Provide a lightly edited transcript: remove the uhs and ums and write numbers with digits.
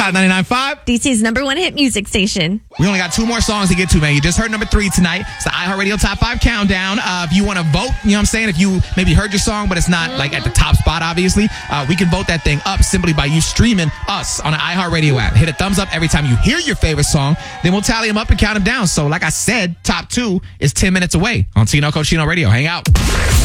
Hot 99.5. DC's #1 hit music station. We only got 2 more songs to get to, man. You just heard number 3 tonight. It's the iHeartRadio Top 5 Countdown. If you want to vote, you know what I'm saying? If you maybe heard your song, but it's not like at the top spot, obviously, we can vote that thing up simply by you streaming us on the iHeartRadio app. Hit a thumbs up every time you hear your favorite song. Then we'll tally them up and count them down. So like I said, top 2 is 10 minutes away on Tino Cochino Radio. Hang out.